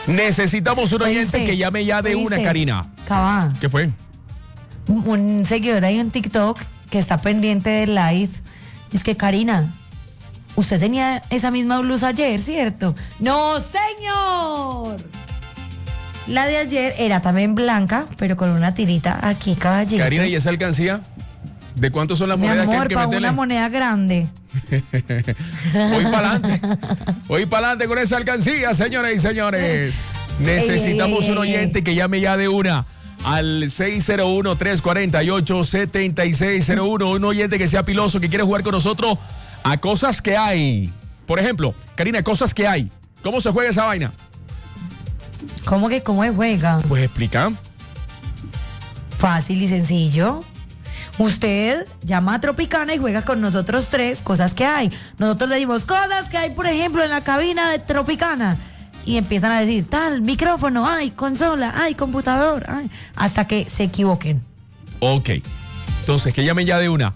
Necesitamos un oyente que llame ya de una, Karina. Cabá. ¿Qué fue? Un seguidor ahí en TikTok que está pendiente del live. Es que, Karina, usted tenía esa misma blusa ayer, ¿cierto? ¡No, señor! La de ayer era también blanca, pero con una tirita aquí, caballero. Karina, ¿y esa alcancía? ¿De cuánto son las monedas que hay que meterle? Una moneda grande. Voy para adelante con esa alcancía, señores y señores. Necesitamos un oyente que llame ya de una al 601-348-7601. Un oyente que sea piloso, que quiere jugar con nosotros a cosas que hay. Por ejemplo, Karina, cosas que hay. ¿Cómo se juega esa vaina? ¿Cómo se juega? Pues explica. Fácil y sencillo. Usted llama a Tropicana y juega con nosotros tres, cosas que hay. Nosotros le dimos cosas que hay, por ejemplo, en la cabina de Tropicana. Y empiezan a decir, tal, micrófono, ay, consola, ay, computador, ay, hasta que se equivoquen. Ok. Entonces, que llamen ya de una.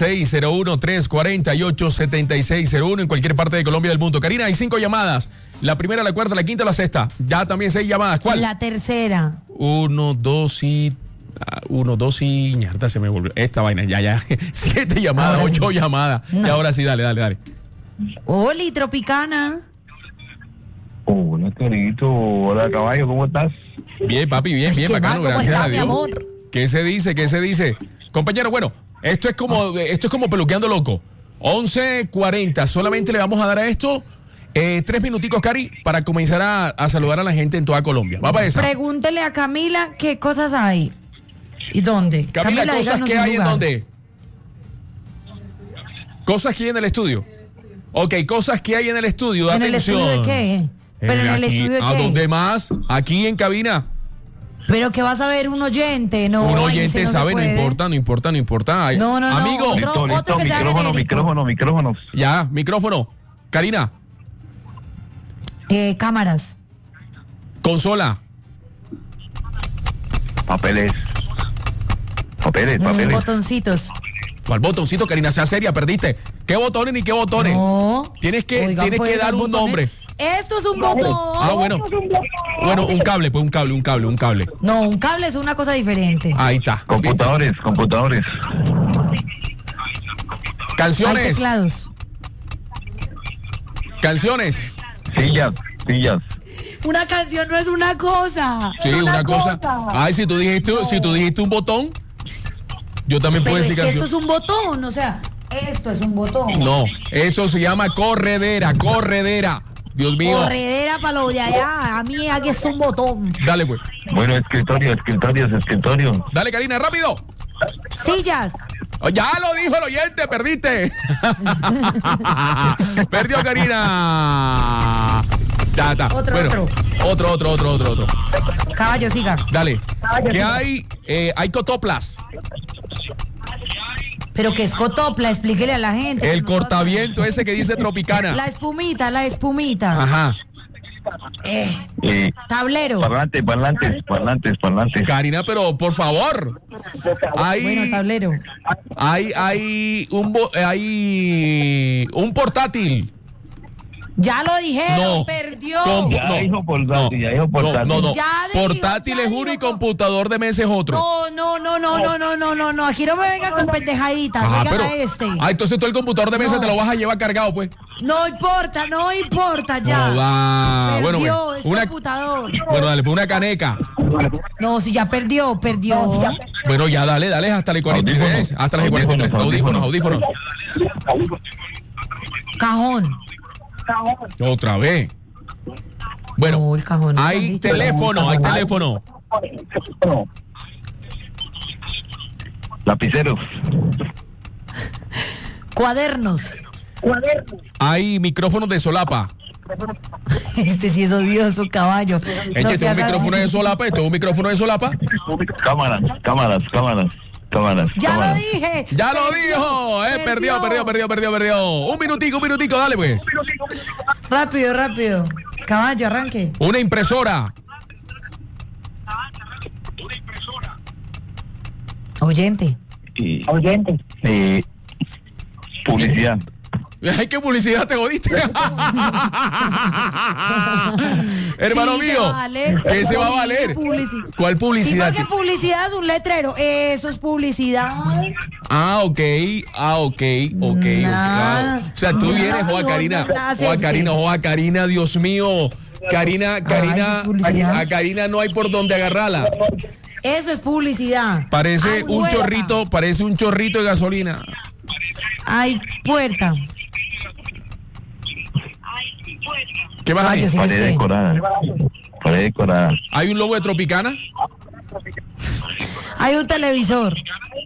601-348-7601 en cualquier parte de Colombia del mundo. Karina, hay 5 llamadas. La primera, la cuarta, la quinta y la sexta. Ya también 6 llamadas. ¿Cuál? La tercera. 1, 2 y... ñarda, se me volvió. Esta vaina, ya. 7 llamadas, ahora 8 sí. Llamadas. No. Y ahora sí, dale. Oli, Tropicana. Hola, Torito. Hola, caballo, ¿cómo estás? Bien, papi, bien, bacano, gracias a Dios. Mi amor? ¿Qué se dice? Compañero, bueno, esto es como peluqueando loco. 11:40, solamente le vamos a dar a esto 3 minuticos, Cari, para comenzar a saludar a la gente en toda Colombia. Va para esa. Pregúntele a Camila qué cosas hay. ¿Y dónde? Camila, ¿cosas que hay en dónde? ¿Cosas que hay en el estudio? Ok, cosas que hay en el estudio, ¿En atención. el estudio de qué? ¿Pero en el estudio de qué? ¿A dónde más? Aquí en cabina. Pero que vas a ver un oyente, no. Un oyente no sabe, no importa. No. Amigo. Otro Micrófono. Ya, micrófono. Karina. Cámaras. Consola. Papeles. Botoncitos. ¿Cuál botoncito, Karina? Sea seria, perdiste. ¿Qué botones ni qué botones? No. Tienes que dar un nombre. Esto es un botón. Bueno, un cable, pues un cable. No, un cable es una cosa diferente. Ahí está. Computadores. Canciones. Hay teclados. Canciones. Sillas. Una canción no es una cosa. Sí, una cosa. Ay, si tú dijiste un botón, yo también puedo decir canción. Esto es un botón, o sea, esto es un botón. No, eso se llama corredera. Dios mío. Corredera para lo de allá. A mí aquí es un botón. Dale, pues. Bueno, escritorio. Dale, Karina, rápido. Sillas. Oh, ya lo dijo el oyente, perdiste. Perdió Karina. Ya está. Otro. Caballo, siga. Dale. ¿Qué hay? Hay cotoplas. ¿Pero qué es cotopla? Explíquele a la gente. El cortaviento ese que dice Tropicana. La espumita. Ajá. Tablero. Parlantes. Karina, pero por favor. Bueno, tablero. Hay un portátil. Ya lo dijeron, No. perdió. Ya dijo portátil. No. Ya dijo, Portátil es uno y computador de mesa es otro. No. Aquí no me venga con pendejaditas. Oigan a este. Entonces tú el computador de mesa te lo vas a llevar cargado, pues. No importa, ya. No va. Perdió, Bueno, es computador. Bueno, dale, pues una caneca. No, si ya perdió. Bueno, ya dale, hasta las 43. Hasta las 43. Audífonos. Cajón. Otra vez. Bueno, no, el cajón hay teléfono. Lapiceros. Cuadernos. Hay micrófonos de solapa. Este sí es odioso, caballo. ¿Este es un micrófono de solapa? ¿Esto es un micrófono de solapa? Cámaras. Ya lo dije. Ya lo dijo. Perdió. Un minutico, dale pues. Rápido. Caballo, arranque. Una impresora. Oyente. Publicidad. Ay, qué publicidad te jodiste. Hermano Sí, mío, se vale. ¿qué se va a valer? ¿Cuál publicidad? Sí, porque publicidad es un letrero. Eso es publicidad. Ok. Nah. O sea, tú No, vienes, no, Joa Karina. no, Joa Karina, Dios mío. Karina, eso es publicidad. a Karina no hay por dónde agarrarla. Eso es publicidad. Parece Ay, un hueva. parece un chorrito de gasolina. Ay, puerta. ¿Qué más hay? Yo sí Pared sé. decorada. Pared decorada. ¿Hay un logo de Tropicana? Hay un televisor.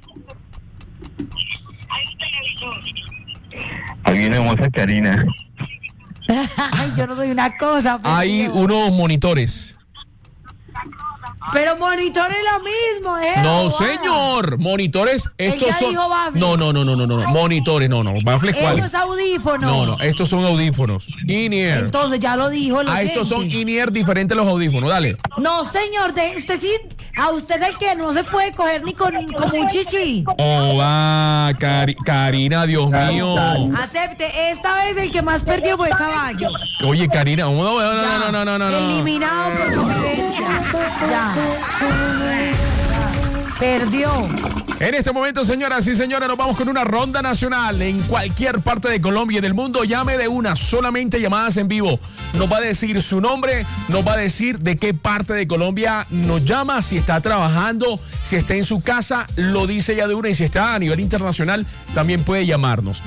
Hay una hermosa Karina. Ay, yo no soy una cosa. por Hay Dios. unos monitores. Pero monitor es lo mismo, No, Joa. señor. Monitores, estos ya son. dijo Bafle. No. Monitores, no. Bafle, ¿cuál? Eso es audífono. No, estos son audífonos. In-ear. Entonces ya lo dijo el Estos son oyente. in-ear diferentes a los audífonos. Dale. No, señor, usted sí, a usted es que no se puede coger ni como un chichi. Oh, va, Karina, Dios mío. Acepte, esta vez el que más perdió fue Caballo. Oye, Karina, Ya. no. Eliminado por convivencia. Ya. Perdió. En este momento, señoras y señores, nos vamos con una ronda nacional. En cualquier parte de Colombia y del mundo, llame de una, solamente llamadas en vivo. Nos va a decir su nombre, nos va a decir de qué parte de Colombia nos llama, si está trabajando, si está en su casa, lo dice ya de una, y si está a nivel internacional, también puede llamarnos.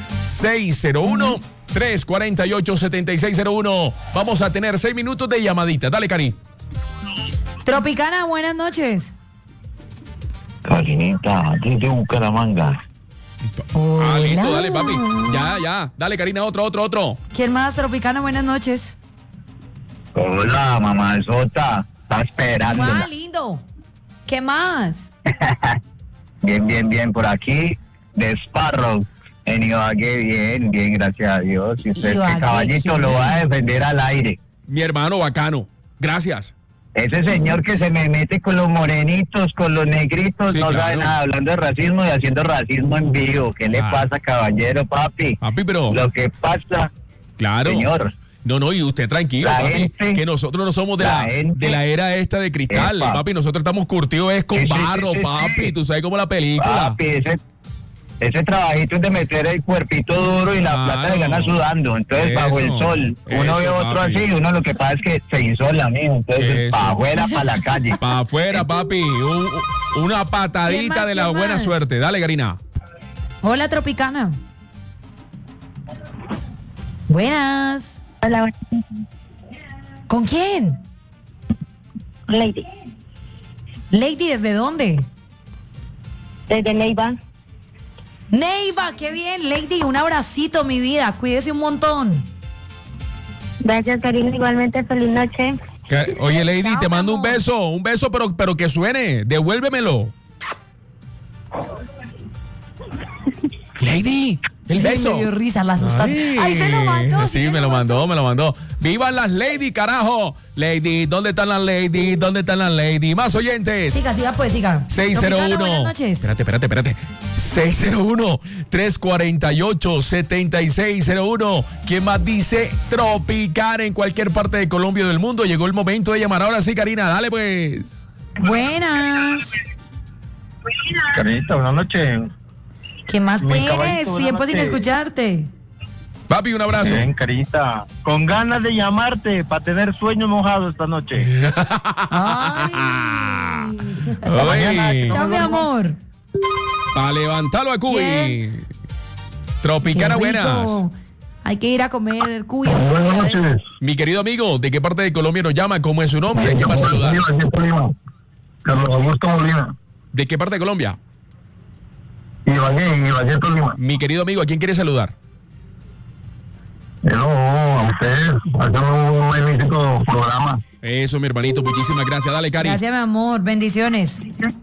601-348-7601. Vamos a tener 6 minutos de llamadita. Dale, Cari. Tropicana, buenas noches. Karinita, desde Bucaramanga. Listo, dale, papi. Ya. Dale, Karina, otro. ¿Quién más, Tropicana? Buenas noches. Hola, mamazota. Está esperando. Ah, lindo. ¿Qué más? Bien. Por aquí, de Sparrow. En Ibagué, bien, gracias a Dios. Y usted, Ibagué, este caballito, ¿quién? lo va a defender al aire. Mi hermano bacano. Gracias. Ese señor que se me mete con los morenitos, con los negritos, Sí, no claro. sabe nada, hablando de racismo y haciendo racismo en vivo. ¿Qué le pasa, caballero, papi? Papi, pero. Lo que pasa, Claro. señor. No, y usted tranquilo, La papi, gente- que nosotros no somos de la la gente- era esta de cristal, Epa. papi, nosotros estamos curtidos es con Sí, barro, sí, papi, tú sabes como la película. Papi, ese trabajito es de meter el cuerpito duro y la Claro. plata de ganar sudando. Entonces, bajo el Eso, sol, uno ve eso, otro papi. así, uno lo que pasa es que se insola, mijo. Entonces, Eso. para afuera, para la calle. Para afuera, papi, una ¿Quién patadita más, de la quién buena más? suerte. Dale, Karina. Hola, Tropicana. Buenas. Hola, ¿Con quién? Lady. Lady, ¿desde dónde? Desde Neiva. Neiva, qué bien, Lady, un abracito, mi vida, cuídese un montón. Gracias, Karina. Igualmente, feliz noche. Oye, Lady, Chao, te mando mi un beso, pero que suene, devuélvemelo. Lady, el beso. Me dio risa, la asustaste. Ay, se lo mandó. Sí, me lo mandó. ¡Vivan las lady, carajo! Lady, ¿dónde están las lady? ¿Dónde están las lady? Más oyentes. Siga, pues, siga. 601. Tropicana, buenas noches. Espérate. 601-348-7601. ¿Quién más dice Tropicana en cualquier parte de Colombia o del mundo? Llegó el momento de llamar. Ahora sí, Karina, dale pues. Buenas. Karinita, buenas noches. ¿Qué más Mi puedes? caballito, buenas Tiempo sin noches. escucharte. Papi, un abrazo. Bien, Carita. Con ganas de llamarte para tener sueño mojado esta noche. Ay. Oye, Chao, mi amor. para levantarlo a Cuy. Bien. Tropicana, Qué rico. buenas. Hay que ir a comer cuy. Buenas noches. Mi querido amigo, ¿de qué parte de Colombia nos llama? ¿Cómo es su nombre? ¿A quién va a saludar? Carlos Augusto Molina. ¿De qué parte de Colombia? Ibagué, Tolima. Mi querido amigo, ¿a quién quiere saludar? No, a ustedes, hacemos un magnífico programa. Eso, mi hermanito, muchísimas gracias. Dale, Cari. Gracias, mi amor. Bendiciones.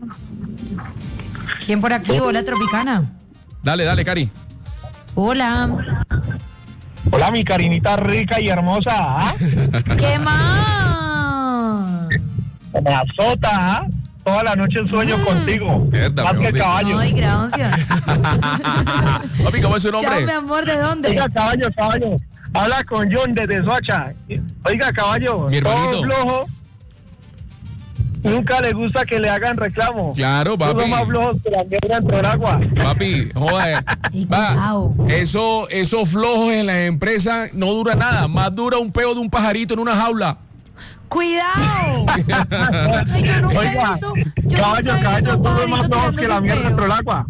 ¿Quién por aquí? Hola, Tropicana. Dale, Cari. Hola. Hola, mi Karinita rica y hermosa. ¿Ah? ¿Qué más? Me azota, ¿ah? Toda la noche sueño contigo. Mierda, Más que el papi. caballo. Ay, gracias. Papi, ¿cómo es su Chao, mi nombre? amor. ¿De dónde? Oiga, caballo. Habla con John desde Soacha. Oiga, caballo, Mi hermanito. todo flojo. Nunca le gusta que le hagan reclamo. Claro, papi. Son más flojos que la mierda dentro del agua. Papi, joder. Y cuidado. Esos flojos en las empresas no dura nada. Más dura un peo de un pajarito en una jaula. ¡Cuidado! Ay, yo nunca he Oiga, visto- caballo, un tú ves más pajarito flojos que la tirándose un mierda peo. dentro del agua.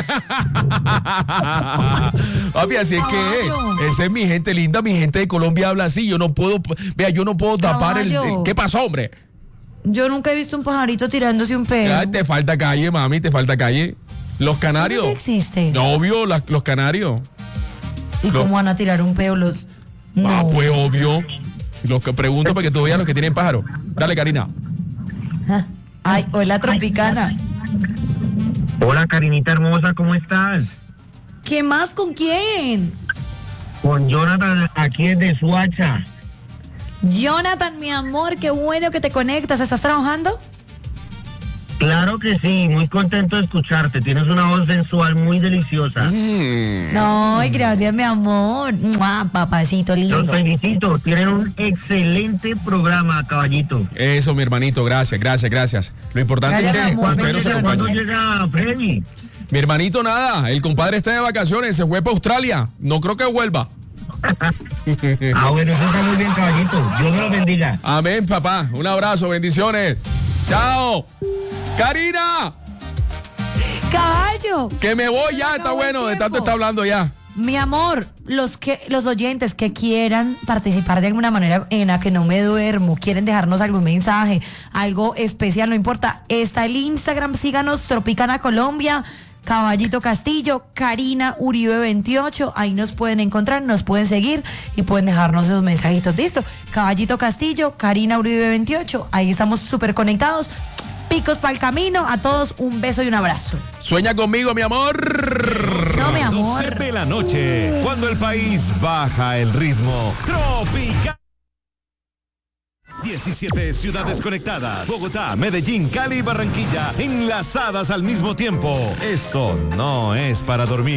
Papi, así es que Caballo. esa es mi gente linda, mi gente de Colombia habla así. Yo no puedo tapar Caballo. ¿Qué pasó, hombre? Yo nunca he visto un pajarito tirándose un peo. Ay, te falta calle, mami, te falta calle. Los canarios. ¿Eso sí existe? No, obvio, los canarios. ¿Y cómo van a tirar un peo los...? No. Ah, pues obvio. Los que pregunto para que tú veas los que tienen pájaro. Dale, Karina. Ay, hola, Tropicana. Hola, Karinita hermosa, ¿cómo estás? ¿Qué más? ¿Con quién? Con Jonathan, aquí desde Soacha. Jonathan, mi amor, qué bueno que te conectas. ¿Estás trabajando? Claro que sí, muy contento de escucharte. Tienes una voz sensual muy deliciosa. No, y gracias, mi amor. ¡Mua! Papacito lindo. Los felicito, tienen un excelente programa, caballito. Eso, mi hermanito, gracias. Lo importante Gracias, es que amor. ustedes no se ¿Cuándo acompañen. llega Freddy? Mi hermanito, nada. El compadre está de vacaciones, se fue para Australia. No creo que vuelva. Ah, bueno, eso está muy bien, caballito. Dios me lo bendiga. Amén, papá. Un abrazo, bendiciones. Chao. Karina, Caballo. que me voy ya, está Acabó el bueno, de tanto tiempo. está hablando ya. Mi amor, los oyentes que quieran participar de alguna manera en la que no me duermo, quieren dejarnos algún mensaje, algo especial, no importa. Está el Instagram, síganos, Tropicana Colombia, Caballito Castillo, Karina Uribe 28, ahí nos pueden encontrar, nos pueden seguir y pueden dejarnos esos mensajitos. Listo, Caballito Castillo, Karina Uribe 28, ahí estamos súper conectados. Picos para el camino, a todos un beso y un abrazo. Sueña conmigo, mi amor. No, mi amor. 12 de la noche, cuando el país baja el ritmo. Tropical. 17 ciudades conectadas. Bogotá, Medellín, Cali y Barranquilla enlazadas al mismo tiempo. Esto no es para dormir.